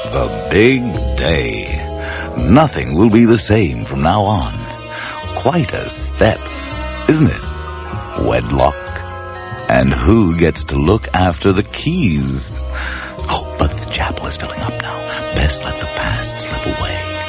The big day. Nothing will be the same from now on. Quite a step, isn't it? Wedlock. And who gets to look after the keys? Oh, but the chapel is filling up now. Best let the past slip away.